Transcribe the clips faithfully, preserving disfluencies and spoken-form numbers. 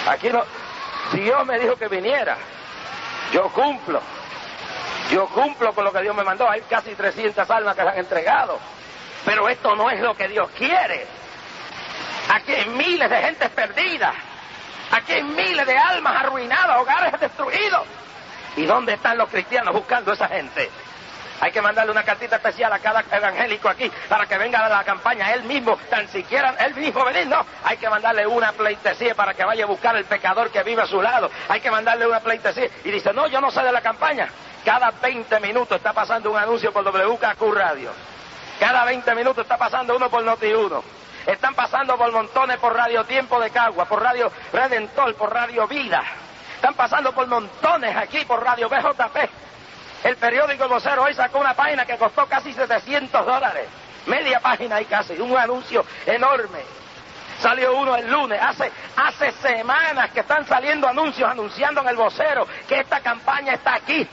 Aquí no, Dios me dijo que viniera, yo cumplo, yo cumplo con lo que Dios me mandó. Hay casi trescientas almas que se han entregado, pero esto no es lo que Dios quiere. Aquí hay miles de gente perdida, aquí hay miles de almas arruinadas, hogares destruidos. ¿Y dónde están los cristianos buscando a esa gente? Hay que mandarle una cartita especial a cada evangélico aquí para que venga a la campaña. Él mismo, tan siquiera él mismo venir, no. Hay que mandarle una pleitesía para que vaya a buscar el pecador que vive a su lado. Hay que mandarle una pleitesía. Y dice, no, yo no sé de la campaña. Cada veinte minutos está pasando un anuncio por W K Q Radio. Cada veinte minutos está pasando uno por Noti uno. Están pasando por montones por Radio Tiempo de Cagua, por Radio Redentor, por Radio Vida. Están pasando por montones aquí por Radio B J P. El periódico El Vocero hoy sacó una página que costó casi setecientos dólares. Media página y casi, un anuncio enorme. Salió uno el lunes, hace, hace semanas que están saliendo anuncios anunciando en El Vocero que esta campaña está aquí.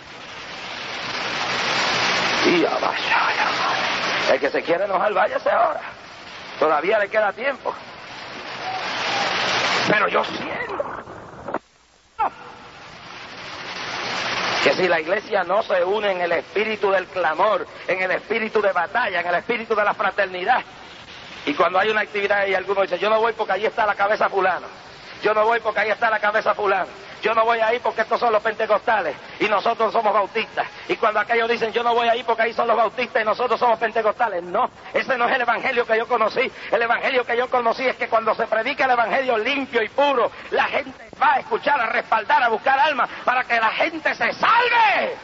Y ya vaya, el que se quiere enojar, váyase ahora. Todavía le queda tiempo. Pero yo siento que si la iglesia no se une en el espíritu del clamor, en el espíritu de batalla, en el espíritu de la fraternidad, y cuando hay una actividad y alguno dice, yo no voy porque ahí está la cabeza fulano, yo no voy porque ahí está la cabeza fulano, yo no voy ahí porque estos son los pentecostales y nosotros somos bautistas, y cuando aquellos dicen, yo no voy ahí porque ahí son los bautistas y nosotros somos pentecostales, no, ese no es el evangelio que yo conocí. El evangelio que yo conocí es que cuando se predica el evangelio limpio y puro, la gente va a escuchar, a respaldar, a buscar almas para que la gente se salve.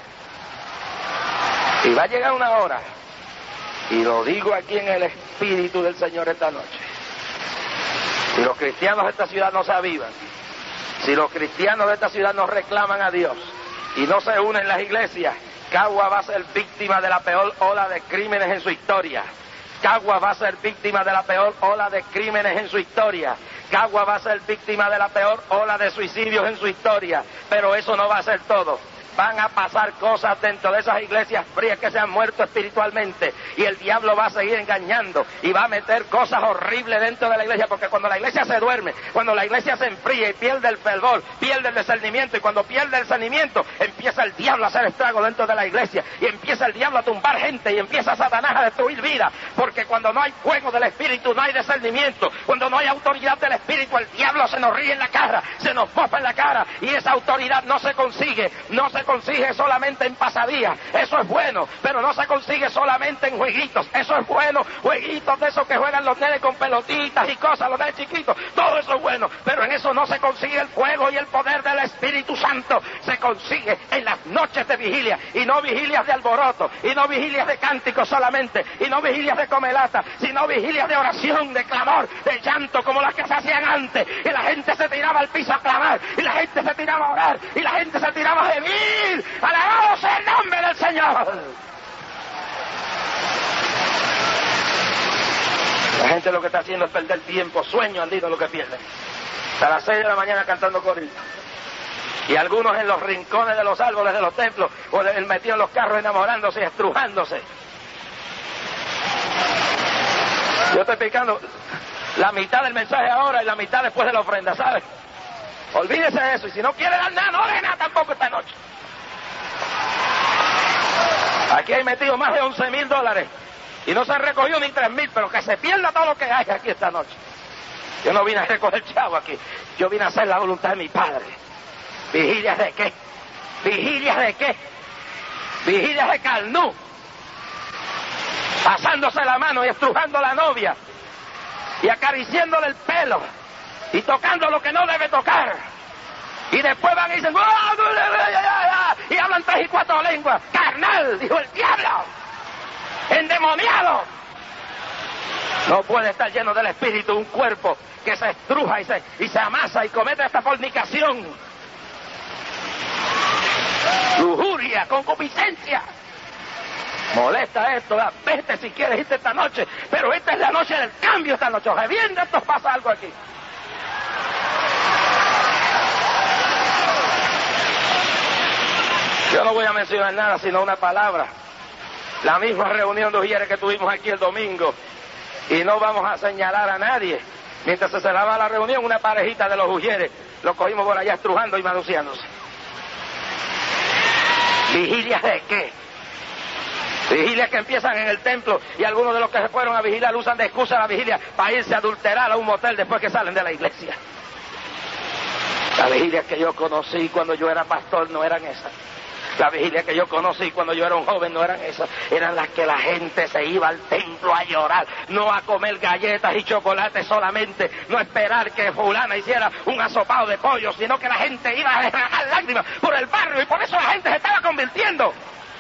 Y va a llegar una hora, y lo digo aquí en el espíritu del Señor esta noche, si los cristianos de esta ciudad no se avivan, si los cristianos de esta ciudad no reclaman a Dios y no se unen las iglesias, Cagua va a ser víctima de la peor ola de crímenes en su historia. Cagua va a ser víctima de la peor ola de crímenes en su historia. Cagua va a ser víctima de la peor ola de suicidios en su historia. Pero eso no va a ser todo. Van a pasar cosas dentro de esas iglesias frías que se han muerto espiritualmente, y el diablo va a seguir engañando y va a meter cosas horribles dentro de la iglesia, porque cuando la iglesia se duerme, cuando la iglesia se enfría y pierde el fervor, pierde el discernimiento, y cuando pierde el discernimiento empieza el diablo a hacer estrago dentro de la iglesia, y empieza el diablo a tumbar gente, y empieza Satanás a destruir vidas, porque cuando no hay fuego del espíritu no hay discernimiento. Cuando no hay autoridad del espíritu, el diablo se nos ríe en la cara, se nos mofa en la cara, y esa autoridad no se consigue, no se consigue solamente en pasadías. Eso es bueno, pero no se consigue solamente en jueguitos. Eso es bueno, jueguitos de esos que juegan los nenes con pelotitas y cosas, los nenes chiquitos, todo eso es bueno, pero en eso no se consigue el fuego y el poder del Espíritu Santo. Se consigue en las noches de vigilia, y no vigilias de alboroto, y no vigilias de cánticos solamente, y no vigilias de comelata, sino vigilias de oración, de clamor, de llanto, como las que se hacían antes, y la gente se tiraba al piso a clamar, y la gente se tiraba a orar, y la gente se tiraba a gemir. Alabado sea el nombre del Señor. La gente lo que está haciendo es perder tiempo, sueño andino lo que pierde. A las seis de la mañana cantando corridos. Y algunos en los rincones de los árboles de los templos, o metidos en los carros enamorándose y estrujándose. Yo estoy explicando la mitad del mensaje ahora y la mitad después de la ofrenda, ¿sabes? Olvídese de eso, y si no quiere dar nada, no dé nada tampoco esta noche. Aquí hay metido más de once mil dólares y no se han recogido ni tres mil, pero que se pierda todo lo que hay aquí esta noche. Yo no vine a recoger chavo aquí, yo vine a hacer la voluntad de mi Padre. ¿Vigilias de qué? ¿Vigilias de qué? Vigilias de Carnú, pasándose la mano y estrujando a la novia y acariciándole el pelo y tocando lo que no debe tocar. Y después van y dicen, y hablan tres y cuatro lenguas. Carnal, dijo el diablo, endemoniado. No puede estar lleno del Espíritu un cuerpo que se estruja y se, y se amasa y comete esta fornicación. Lujuria, concupiscencia. Molesta esto, ¿verdad? Vete si quieres irte esta noche, pero esta es la noche del cambio esta noche. Revienta, esto pasa algo aquí. Yo no voy a mencionar nada sino una palabra. La misma reunión de ujieres que tuvimos aquí el domingo. Y no vamos a señalar a nadie. Mientras se cerraba la reunión, una parejita de los ujieres lo cogimos por allá estrujando y manoseándose. ¿Vigilias de qué? Vigilias que empiezan en el templo y algunos de los que se fueron a vigilar usan de excusa la vigilia para irse a adulterar a un motel después que salen de la iglesia. Las vigilias que yo conocí cuando yo era pastor no eran esas. Las vigilias que yo conocí cuando yo era un joven no eran esas. Eran las que la gente se iba al templo a llorar, no a comer galletas y chocolates solamente, no esperar que fulana hiciera un asopado de pollo, sino que la gente iba a derramar lágrimas por el barrio y por eso la gente se estaba convirtiendo.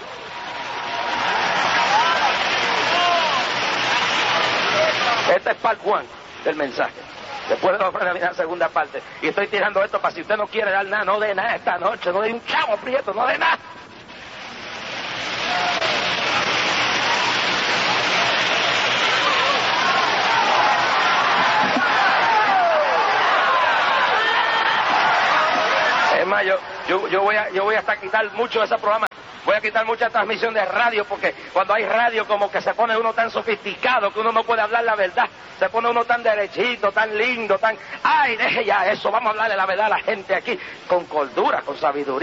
Este es part one del mensaje. Después de la ofrenda viene la segunda parte. Y estoy tirando esto para si usted no quiere dar nada, no dé nada esta noche, no dé un chavo prieto, no dé nada. Es más, yo, yo, yo, voy a, yo voy hasta quitar mucho de ese programa. Voy a quitar mucha transmisión de radio porque cuando hay radio como que se pone uno tan sofisticado que uno no puede hablar la verdad. Se pone uno tan derechito, tan lindo, tan... ¡Ay, deje ya eso! Vamos a hablarle la verdad a la gente aquí con cordura, con sabiduría.